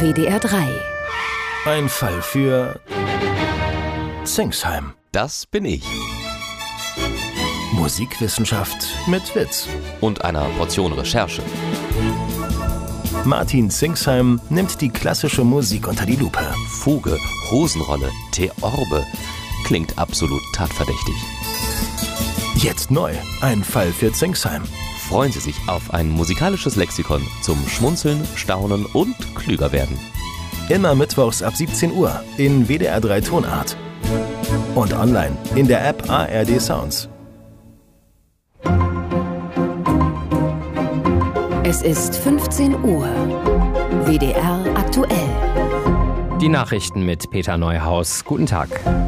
WDR 3. Ein Fall für Zingsheim. Das bin ich. Musikwissenschaft mit Witz. Und einer Portion Recherche. Martin Zingsheim nimmt die klassische Musik unter die Lupe. Fuge, Hosenrolle, Theorbe. Klingt absolut tatverdächtig. Jetzt neu. Ein Fall für Zingsheim. Freuen Sie sich auf ein musikalisches Lexikon zum Schmunzeln, Staunen und klüger werden. Immer mittwochs ab 17 Uhr in WDR 3 Tonart. Und online in der App ARD Sounds. Es ist 15 Uhr. WDR aktuell. Die Nachrichten mit Peter Neuhaus. Guten Tag.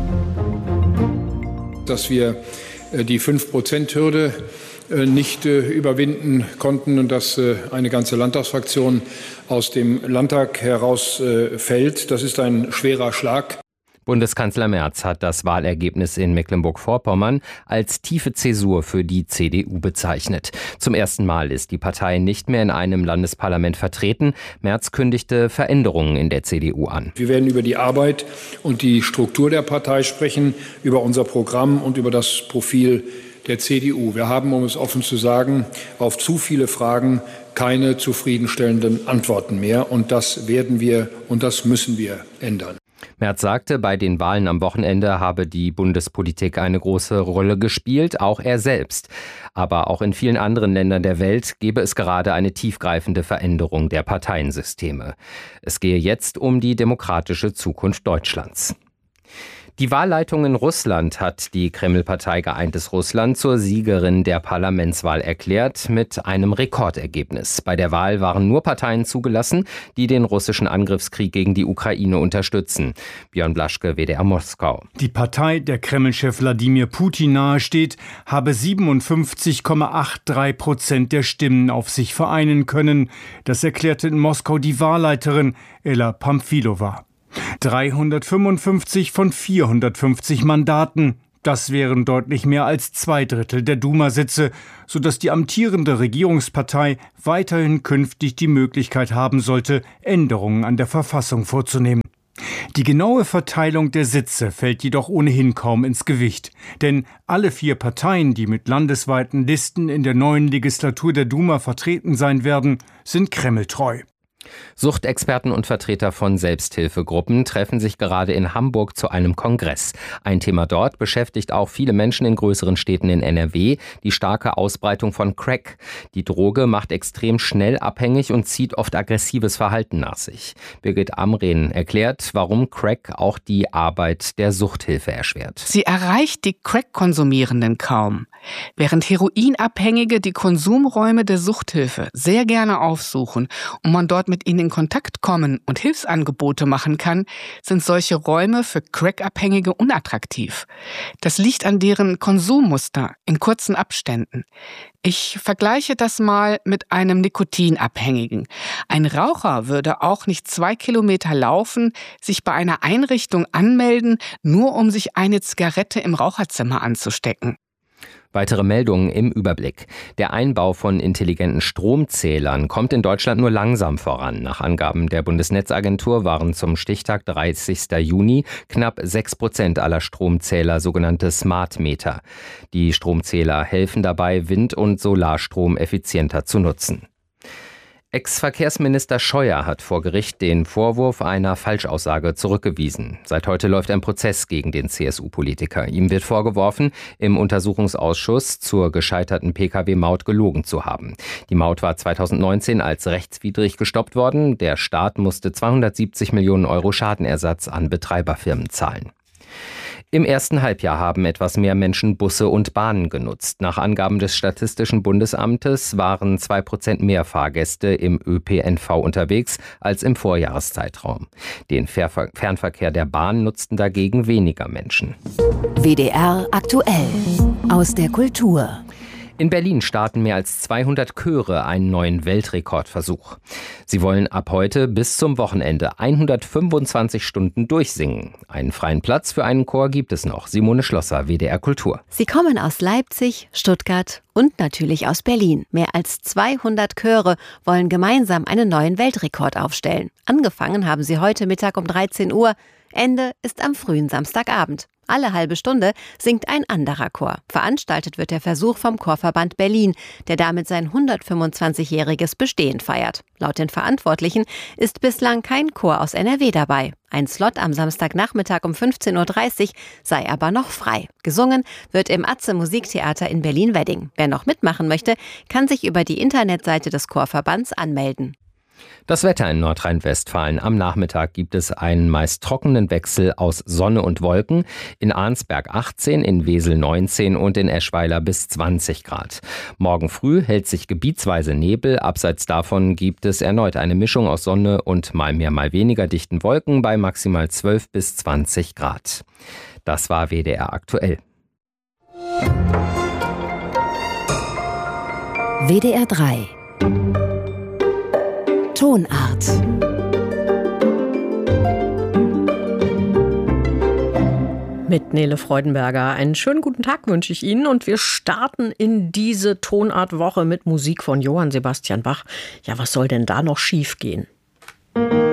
Dass wir die 5%-Hürde nicht überwinden konnten und dass eine ganze Landtagsfraktion aus dem Landtag herausfällt. Das ist ein schwerer Schlag. Bundeskanzler Merz hat das Wahlergebnis in Mecklenburg-Vorpommern als tiefe Zäsur für die CDU bezeichnet. Zum ersten Mal ist die Partei nicht mehr in einem Landesparlament vertreten. Merz kündigte Veränderungen in der CDU an. Wir werden über die Arbeit und die Struktur der Partei sprechen, über unser Programm und über das Profil der CDU. Wir haben, um es offen zu sagen, auf zu viele Fragen keine zufriedenstellenden Antworten mehr. Und das werden wir und das müssen wir ändern. Merz sagte, bei den Wahlen am Wochenende habe die Bundespolitik eine große Rolle gespielt, auch er selbst. Aber auch in vielen anderen Ländern der Welt gebe es gerade eine tiefgreifende Veränderung der Parteiensysteme. Es gehe jetzt um die demokratische Zukunft Deutschlands. Die Wahlleitung in Russland hat die Kreml-Partei Geeintes Russland zur Siegerin der Parlamentswahl erklärt, mit einem Rekordergebnis. Bei der Wahl waren nur Parteien zugelassen, die den russischen Angriffskrieg gegen die Ukraine unterstützen. Björn Blaschke, WDR Moskau. Die Partei, der Kreml-Chef Wladimir Putin nahesteht, habe 57,83% der Stimmen auf sich vereinen können. Das erklärte in Moskau die Wahlleiterin Ella Pamfilova. 355 von 450 Mandaten. Das wären deutlich mehr als 2/3 der Duma-Sitze, sodass die amtierende Regierungspartei weiterhin künftig die Möglichkeit haben sollte, Änderungen an der Verfassung vorzunehmen. Die genaue Verteilung der Sitze fällt jedoch ohnehin kaum ins Gewicht. Denn alle 4 Parteien, die mit landesweiten Listen in der neuen Legislatur der Duma vertreten sein werden, sind kremltreu. Suchtexperten und Vertreter von Selbsthilfegruppen treffen sich gerade in Hamburg zu einem Kongress. Ein Thema dort beschäftigt auch viele Menschen in größeren Städten in NRW, die starke Ausbreitung von Crack. Die Droge macht extrem schnell abhängig und zieht oft aggressives Verhalten nach sich. Birgit Amrehn erklärt, warum Crack auch die Arbeit der Suchthilfe erschwert. Sie erreicht die Crack-Konsumierenden kaum. Während Heroinabhängige die Konsumräume der Suchthilfe sehr gerne aufsuchen und man dort mit ihnen in Kontakt kommen und Hilfsangebote machen kann, sind solche Räume für Crack-Abhängige unattraktiv. Das liegt an deren Konsummuster in kurzen Abständen. Ich vergleiche das mal mit einem Nikotinabhängigen. Ein Raucher würde auch nicht 2 Kilometer laufen, sich bei einer Einrichtung anmelden, nur um sich eine Zigarette im Raucherzimmer anzustecken. Weitere Meldungen im Überblick. Der Einbau von intelligenten Stromzählern kommt in Deutschland nur langsam voran. Nach Angaben der Bundesnetzagentur waren zum Stichtag 30. Juni knapp 6% aller Stromzähler sogenannte Smart Meter. Die Stromzähler helfen dabei, Wind- und Solarstrom effizienter zu nutzen. Ex-Verkehrsminister Scheuer hat vor Gericht den Vorwurf einer Falschaussage zurückgewiesen. Seit heute läuft ein Prozess gegen den CSU-Politiker. Ihm wird vorgeworfen, im Untersuchungsausschuss zur gescheiterten Pkw-Maut gelogen zu haben. Die Maut war 2019 als rechtswidrig gestoppt worden. Der Staat musste 270 Millionen Euro Schadenersatz an Betreiberfirmen zahlen. Im ersten Halbjahr haben etwas mehr Menschen Busse und Bahnen genutzt. Nach Angaben des Statistischen Bundesamtes waren 2% mehr Fahrgäste im ÖPNV unterwegs als im Vorjahreszeitraum. Den Fernverkehr der Bahn nutzten dagegen weniger Menschen. WDR aktuell. Aus der Kultur. In Berlin starten mehr als 200 Chöre einen neuen Weltrekordversuch. Sie wollen ab heute bis zum Wochenende 125 Stunden durchsingen. Einen freien Platz für einen Chor gibt es noch. Simone Schlosser, WDR Kultur. Sie kommen aus Leipzig, Stuttgart und natürlich aus Berlin. Mehr als 200 Chöre wollen gemeinsam einen neuen Weltrekord aufstellen. Angefangen haben sie heute Mittag um 13 Uhr. Ende ist am frühen Samstagabend. Alle halbe Stunde singt ein anderer Chor. Veranstaltet wird der Versuch vom Chorverband Berlin, der damit sein 125-jähriges Bestehen feiert. Laut den Verantwortlichen ist bislang kein Chor aus NRW dabei. Ein Slot am Samstagnachmittag um 15.30 Uhr sei aber noch frei. Gesungen wird im Atze Musiktheater in Berlin-Wedding. Wer noch mitmachen möchte, kann sich über die Internetseite des Chorverbands anmelden. Das Wetter in Nordrhein-Westfalen. Am Nachmittag gibt es einen meist trockenen Wechsel aus Sonne und Wolken. In Arnsberg 18, in Wesel 19 und in Eschweiler bis 20 Grad. Morgen früh hält sich gebietsweise Nebel. Abseits davon gibt es erneut eine Mischung aus Sonne und mal mehr, mal weniger dichten Wolken bei maximal 12 bis 20 Grad. Das war WDR aktuell. WDR 3 Tonart. Mit Nele Freudenberger. Einen schönen guten Tag wünsche ich Ihnen und wir starten in diese Tonartwoche mit Musik von Johann Sebastian Bach. Ja, was soll denn da noch schief gehen?